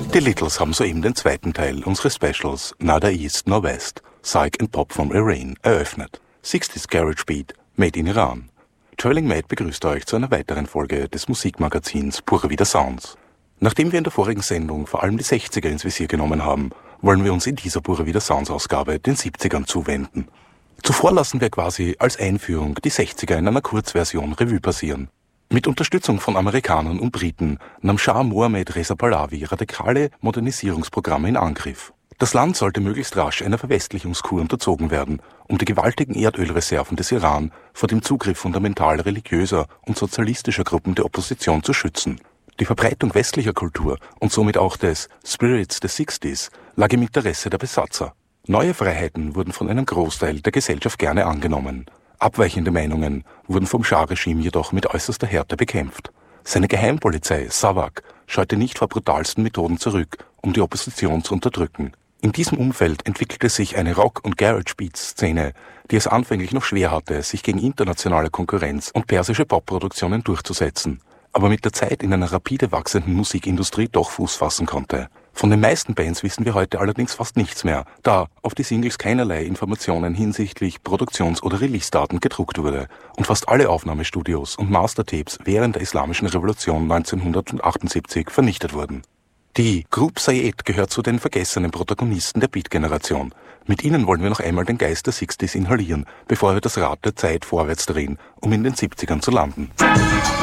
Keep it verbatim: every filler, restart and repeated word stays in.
Die Littles haben soeben den zweiten Teil unseres Specials Neither East nor West, Psych and Pop from Iran eröffnet. sechziger Garage Beat, Made in Iran. Traveling Mad begrüßt euch zu einer weiteren Folge des Musikmagazins Pure Vida Sounds. Nachdem wir in der vorigen Sendung vor allem die sechziger ins Visier genommen haben, wollen wir uns in dieser Pure Vida Sounds Ausgabe den siebzigern zuwenden. Zuvor lassen wir quasi als Einführung die sechziger in einer Kurzversion Revue passieren. Mit Unterstützung von Amerikanern und Briten nahm Schah Mohammed Reza Pahlavi radikale Modernisierungsprogramme in Angriff. Das Land sollte möglichst rasch einer Verwestlichungskur unterzogen werden, um die gewaltigen Erdölreserven des Iran vor dem Zugriff fundamental religiöser und sozialistischer Gruppen der Opposition zu schützen. Die Verbreitung westlicher Kultur und somit auch des Spirits des Sixties lag im Interesse der Besatzer. Neue Freiheiten wurden von einem Großteil der Gesellschaft gerne angenommen. Abweichende Meinungen wurden vom Schah-Regime jedoch mit äußerster Härte bekämpft. Seine Geheimpolizei, Savak, scheute nicht vor brutalsten Methoden zurück, um die Opposition zu unterdrücken. In diesem Umfeld entwickelte sich eine Rock- und Garage-Beat-Szene, die es anfänglich noch schwer hatte, sich gegen internationale Konkurrenz und persische Popproduktionen durchzusetzen, aber mit der Zeit in einer rapide wachsenden Musikindustrie doch Fuß fassen konnte. Von den meisten Bands wissen wir heute allerdings fast nichts mehr, da auf die Singles keinerlei Informationen hinsichtlich Produktions- oder Release-Daten gedruckt wurde und fast alle Aufnahmestudios und Mastertapes während der Islamischen Revolution neunzehnhundertachtundsiebzig vernichtet wurden. Die Group Sayed gehört zu den vergessenen Protagonisten der Beat-Generation. Mit ihnen wollen wir noch einmal den Geist der Sixties inhalieren, bevor wir das Rad der Zeit vorwärts drehen, um in den siebzigern zu landen.